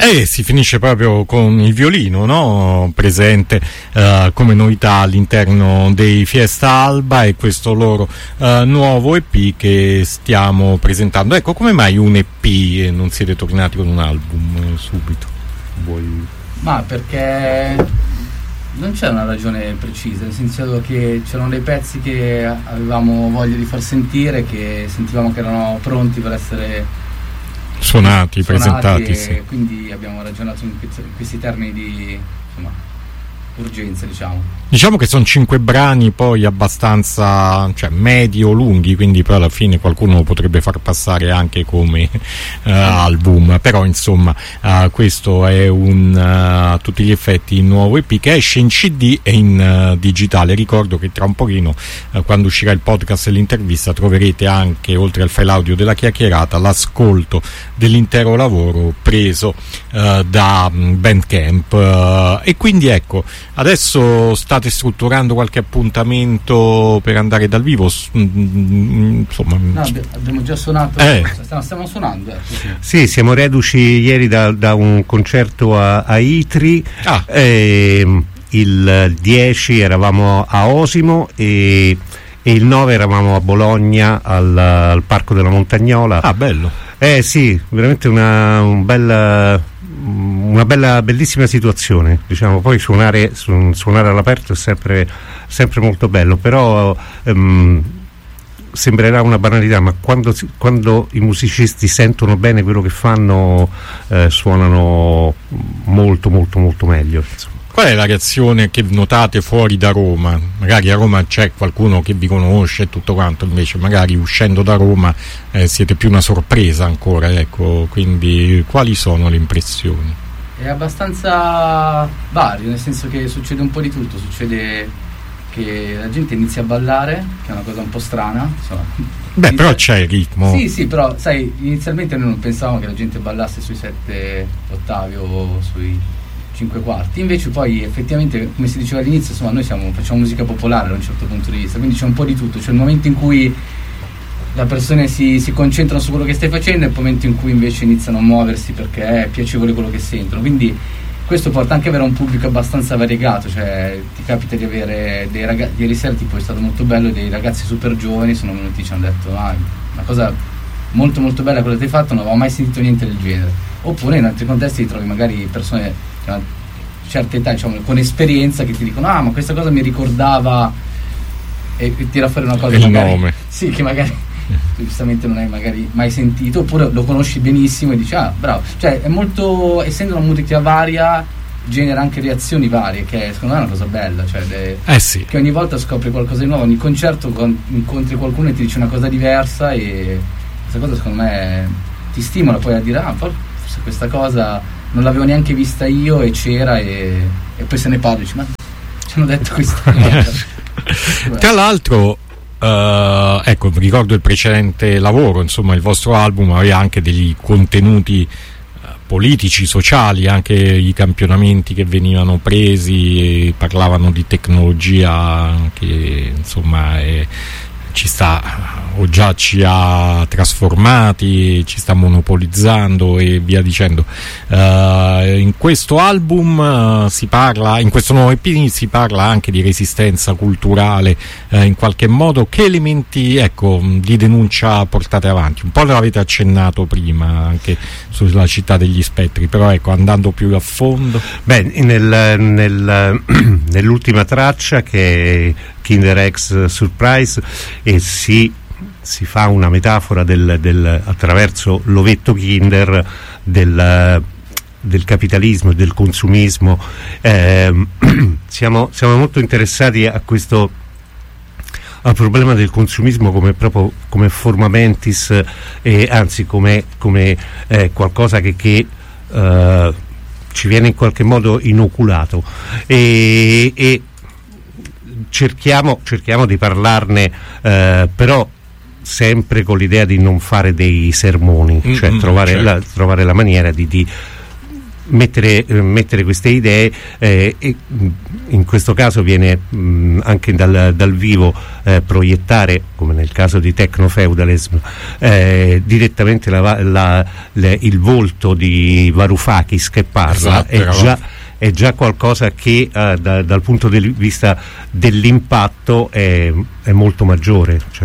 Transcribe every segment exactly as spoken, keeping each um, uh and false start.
E si finisce proprio con il violino, no? Presente uh, come novità all'interno dei Fiesta Alba e questo loro uh, nuovo E P che stiamo presentando. Ecco, come mai un E P e non siete tornati con un album uh, subito? Vuoi... Ma perché non c'è una ragione precisa, nel senso che c'erano dei pezzi che avevamo voglia di far sentire, che sentivamo che erano pronti per essere suonati, presentati, e sì. Quindi abbiamo ragionato in questi termini di, insomma, urgenza, diciamo. Diciamo che sono cinque brani poi abbastanza, cioè medio-lunghi, quindi poi alla fine qualcuno potrebbe far passare anche come uh, album, però insomma uh, questo è un uh, a tutti gli effetti il nuovo E P che esce in C D e in uh, digitale. Ricordo che tra un pochino, uh, quando uscirà il podcast e l'intervista, troverete anche, oltre al file audio della chiacchierata, l'ascolto dell'intero lavoro preso uh, da um, Bandcamp, uh, e quindi ecco, adesso state strutturando qualche appuntamento per andare dal vivo? Insomma, no, abbiamo già suonato, eh. stiamo, stiamo suonando. Eh. Sì, siamo reduci ieri da, da un concerto a, a Itri. Ah. Eh, il dieci eravamo a Osimo e, e il nove eravamo a Bologna al, al Parco della Montagnola. Ah, bello. Eh sì, veramente una un bella una bella bellissima situazione, diciamo. Poi suonare su, suonare all'aperto è sempre sempre molto bello, però ehm, sembrerà una banalità, ma quando, quando i musicisti sentono bene quello che fanno, eh, suonano molto molto molto meglio, insomma. Qual è la reazione che notate fuori da Roma? Magari a Roma c'è qualcuno che vi conosce e tutto quanto, invece magari uscendo da Roma eh, siete più una sorpresa ancora, ecco, quindi quali sono le impressioni? È abbastanza vario, nel senso che succede un po' di tutto, succede che la gente inizia a ballare, che è una cosa un po' strana, insomma. Beh, inizia... però c'è il ritmo. Sì, sì, però sai, inizialmente noi non pensavamo che la gente ballasse sui sette ottavi o sui cinque quarti, invece poi effettivamente, come si diceva all'inizio, insomma, noi siamo, facciamo musica popolare da un certo punto di vista, quindi c'è un po' di tutto, c'è il momento in cui le persone si, si concentrano su quello che stai facendo e il momento in cui invece iniziano a muoversi perché è piacevole quello che sentono, quindi questo porta anche ad avere un pubblico abbastanza variegato, cioè ti capita di avere dei ragazzi, ieri sera tipo è stato molto bello, dei ragazzi super giovani sono venuti e ci hanno detto ah, una cosa molto molto bella quella che hai fatto, non avevo mai sentito niente del genere, oppure in altri contesti ti trovi magari persone che hanno certa età, diciamo, con esperienza, che ti dicono ah, ma questa cosa mi ricordava, e, e tira fuori una cosa il magari, nome sì, che magari giustamente non hai magari mai sentito, oppure lo conosci benissimo e dici ah, bravo, cioè è molto, essendo una musica varia, genera anche reazioni varie, che secondo me è una cosa bella, cioè de, eh sì. che ogni volta scopri qualcosa di nuovo, ogni concerto con, incontri qualcuno e ti dice una cosa diversa, e questa cosa secondo me ti stimola poi a dire ah, forse questa cosa non l'avevo neanche vista io e c'era, e, e poi se ne parla e dici ma ci hanno detto questa cosa. Tra l'altro uh, ecco, ricordo il precedente lavoro, insomma il vostro album aveva anche degli contenuti uh, politici, sociali, anche i campionamenti che venivano presi e parlavano di tecnologia che insomma è, ci sta o già ci ha trasformati, ci sta monopolizzando e via dicendo. Uh, in questo album uh, si parla, in questo nuovo E P si parla anche di resistenza culturale, uh, in qualche modo. Che elementi, ecco, di denuncia portate avanti? Un po' l'avete accennato prima anche sulla Città degli Spettri, però ecco, andando più a fondo. Beh, nel, nel, nell'ultima traccia, che è Kinder X Surprise, e si si fa una metafora del, del, attraverso l'ovetto Kinder del, del capitalismo e del consumismo. Eh, siamo, siamo molto interessati a questo, al problema del consumismo come proprio come forma mentis, eh, anzi come, come eh, qualcosa che, che eh, ci viene in qualche modo inoculato, e, e cerchiamo, cerchiamo di parlarne, eh, però sempre con l'idea di non fare dei sermoni, mm-hmm, cioè trovare, certo. la, trovare la maniera di, di mettere, eh, mettere queste idee eh, e in questo caso viene mh, anche dal, dal vivo eh, proiettare, come nel caso di Techno-Feudalism, eh, direttamente la, la, le, il volto di Varoufakis che parla. Esatto, è già è già qualcosa che eh, da, dal punto di vista dell'impatto è, è molto maggiore, cioè,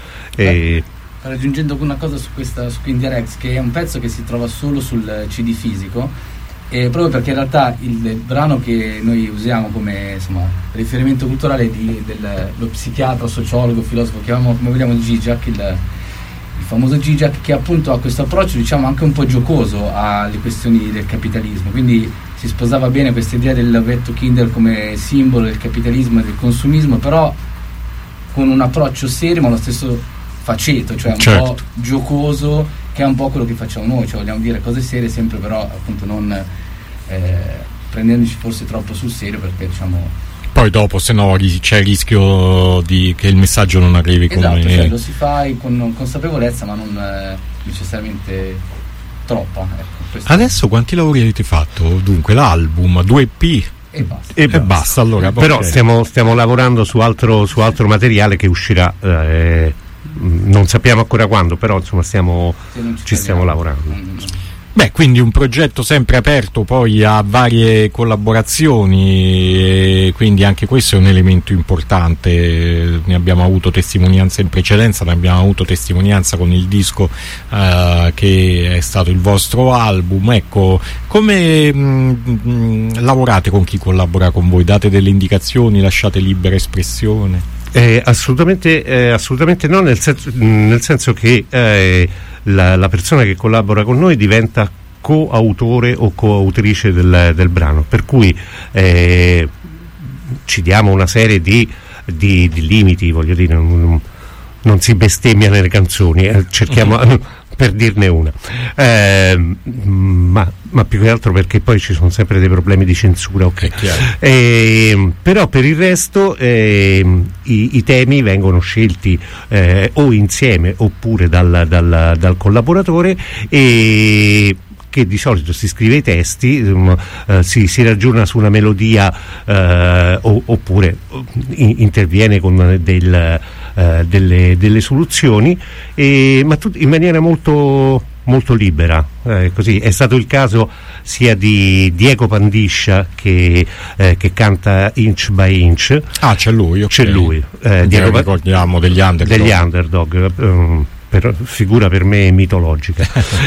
eh, raggiungendo una cosa su questa su Kinderex, che è un pezzo che si trova solo sul C D fisico, e proprio perché in realtà il, il brano che noi usiamo come insomma riferimento culturale è di, del, lo psichiatra, sociologo, filosofo, chiamiamo come vogliamo Zizek, il, il famoso Zizek, che appunto ha questo approccio diciamo anche un po' giocoso alle questioni del capitalismo, quindi si sposava bene questa idea dell'ovetto Kinder come simbolo del capitalismo e del consumismo, però con un approccio serio ma allo stesso faceto, cioè un certo. po' giocoso, che è un po' quello che facciamo noi, cioè vogliamo dire cose serie sempre, però appunto non eh, prendendoci forse troppo sul serio, perché diciamo poi dopo se no c'è il rischio di che il messaggio non arrivi esatto, come cioè, lo si fa con consapevolezza ma non eh, necessariamente troppa, ecco. Adesso quanti lavori avete fatto? Dunque l'album, due E P e basta, e, e basta allora, però okay. stiamo, stiamo lavorando su altro, su altro materiale che uscirà eh, non sappiamo ancora quando, però insomma stiamo, ci, ci stiamo lavorando. Mm. Beh, quindi un progetto sempre aperto poi a varie collaborazioni, e quindi anche questo è un elemento importante. Ne abbiamo avuto testimonianza in precedenza, ne abbiamo avuto testimonianza con il disco eh, che è stato il vostro album. Ecco, come mh, mh, lavorate con chi collabora con voi? Date delle indicazioni, lasciate libera espressione? Eh, assolutamente, eh, assolutamente no, nel senso, nel senso che eh, la, la persona che collabora con noi diventa coautore o coautrice del, del brano, per cui eh, ci diamo una serie di, di, di limiti, voglio dire, non, non si bestemmia nelle canzoni, eh, cerchiamo per dirne una, eh, ma, ma più che altro perché poi ci sono sempre dei problemi di censura, ok. Eh, però per il resto eh, i, i temi vengono scelti eh, o insieme oppure dal, dal, dal collaboratore, e che di solito si scrive i testi, um, uh, si, si ragiona su una melodia uh, o, oppure in, interviene con del, uh, delle, delle soluzioni, e, ma tut, in maniera molto, molto libera. Eh, così è stato il caso sia di Diego Pandiscia che, eh, che canta Inch by Inch. Ah, c'è lui, okay. C'è lui. Eh, Diego, ricordiamo degli Underdog. Degli Underdog. Um, Per, figura per me mitologica.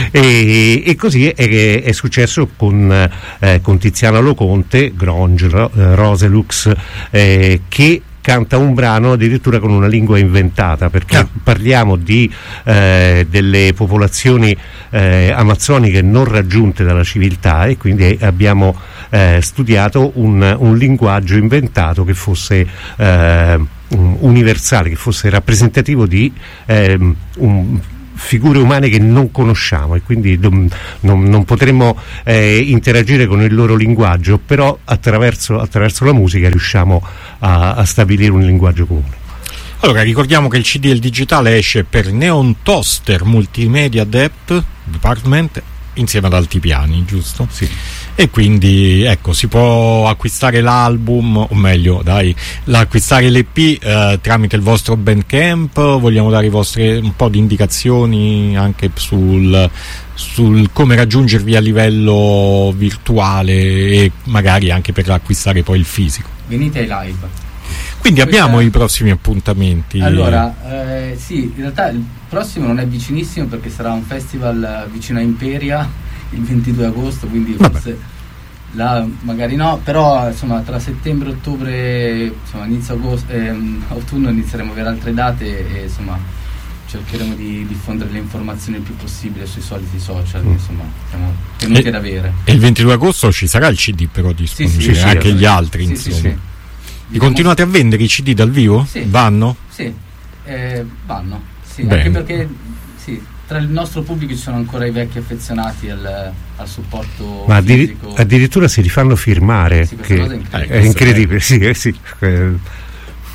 e, e così è, è successo con, eh, con Tiziana Loconte, Gronge, Ro, eh, Roselux, eh, che canta un brano addirittura con una lingua inventata, perché ah. parliamo di eh, delle popolazioni eh, amazzoniche non raggiunte dalla civiltà, e quindi abbiamo eh, studiato un, un linguaggio inventato che fosse eh, universale, che fosse rappresentativo di eh, un, figure umane che non conosciamo, e quindi non, non, non potremmo eh, interagire con il loro linguaggio, però attraverso, attraverso la musica riusciamo a, a stabilire un linguaggio comune. Allora, ricordiamo che il C D e il digitale esce per Neon Toaster Multimedia Dept Department insieme ad Altipiani, giusto? Sì. E quindi ecco, si può acquistare l'album, o meglio dai, acquistare l'E P eh, tramite il vostro Bandcamp. Vogliamo dare i vostri un po' di indicazioni anche sul, sul come raggiungervi a livello virtuale, e magari anche per acquistare poi il fisico. Venite ai live. Quindi Questa... abbiamo i prossimi appuntamenti. Allora, eh, sì, in realtà il prossimo non è vicinissimo, perché sarà un festival vicino a Imperia il ventidue agosto, quindi forse là magari no, però insomma tra settembre e ottobre, insomma inizio agosto, ehm, autunno inizieremo a avere altre date, e insomma cercheremo di diffondere le informazioni il più possibile sui soliti social, mm. insomma siamo tenuti ad avere. E il ventidue agosto ci sarà il C D però disponibile, sì, sì, anche sì, gli altri, sì, insomma. Sì, sì. Vi continuate a vendere i C D dal vivo? Sì. Vanno? Sì, eh, vanno, sì, Bene. Anche perché sì, tra il nostro pubblico ci sono ancora i vecchi affezionati al, al supporto ma addiri- fisico. Addirittura si rifanno firmare, sì, che cosa è incredibile, è incredibile, sì, eh, sì. Eh,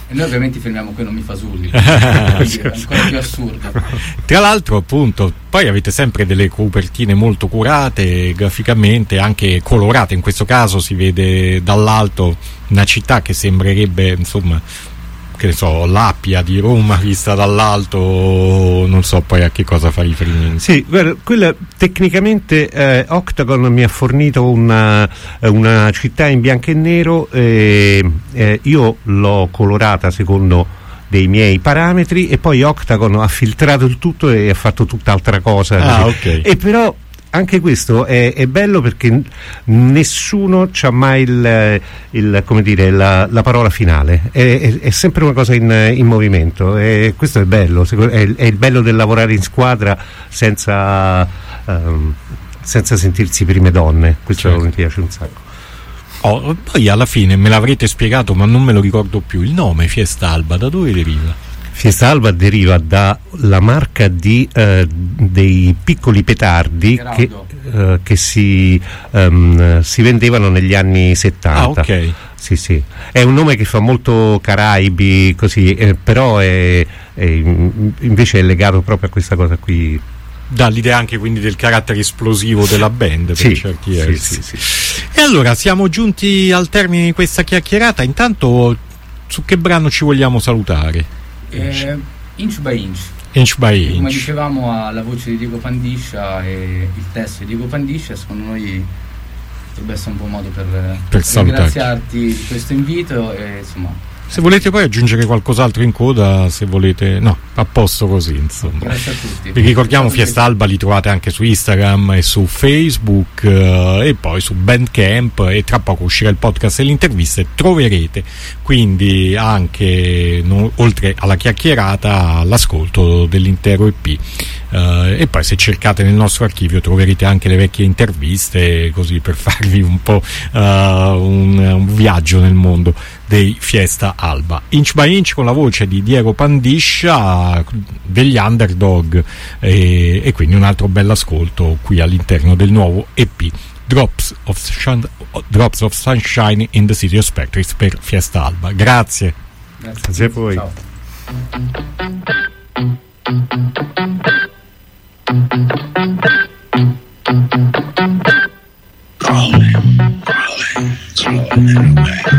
E noi ovviamente filmiamo qui Non mi fasulli, quindi è ancora più assurdo. Tra l'altro, appunto, poi avete sempre delle copertine molto curate graficamente, anche colorate. In questo caso si vede dall'alto una città che sembrerebbe, insomma, che ne so, l'Appia di Roma vista dall'alto, non so poi a che cosa fa riferimento. Sì, guarda, quella tecnicamente eh, Octagon mi ha fornito una, una città in bianco e nero, e eh, io l'ho colorata secondo dei miei parametri e poi Octagon ha filtrato il tutto e ha fatto tutt'altra cosa. Ah, okay. E però anche questo è, è bello perché nessuno c'ha mai il, il come dire, la, la parola finale, è, è, è sempre una cosa in, in movimento, e questo è bello, è, è il bello del lavorare in squadra senza, um, senza sentirsi prime donne, questo certo. Mi piace un sacco. Oh, poi alla fine me l'avrete spiegato, ma non me lo ricordo più, il nome Fiesta Alba da dove deriva? Fiesta Alba deriva dalla marca di eh, dei piccoli petardi che, eh, che si, um, si vendevano negli anni settanta. Ah, ok. Sì, sì. È un nome che fa molto Caraibi, così, eh, però è, è, invece è legato proprio a questa cosa qui. Dà l'idea anche quindi del carattere esplosivo della band, sì, per certi sì, versi. sì, sì. E allora siamo giunti al termine di questa chiacchierata. Intanto, su che brano ci vogliamo salutare? Eh, inch by inch, inch by inch. Come dicevamo, ha la voce di Diego Pandiscia e il testo di Diego Pandiscia. Secondo noi potrebbe essere un buon modo per, per ringraziarti di questo invito e insomma. Se volete poi aggiungere qualcos'altro in coda, se volete, no, a posto così, insomma. Grazie a tutti. Vi ricordiamo, Fiesta Alba li trovate anche su Instagram e su Facebook, eh, e poi su Bandcamp, e tra poco uscirà il podcast e le interviste, troverete quindi anche, no, oltre alla chiacchierata, l'ascolto dell'intero E P. Uh, e poi se cercate nel nostro archivio troverete anche le vecchie interviste, così per farvi un po' uh, un, un viaggio nel mondo dei Fiesta Alba. Inch by Inch con la voce di Diego Pandiscia degli Underdog, e, e quindi un altro bell'ascolto qui all'interno del nuovo E P Drops of, Shun- Drops of Sunshine in the City of Spectres per Fiesta Alba. Grazie. Grazie, Grazie a voi. Ciao. Crawling, crawling, slowly away.